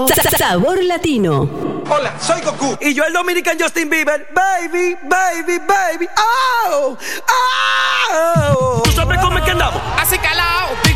Sabor Latino. Hola, soy Goku. Y yo el Dominican Justin Bieber. Baby, baby, baby. ¡Oh! ¡Oh!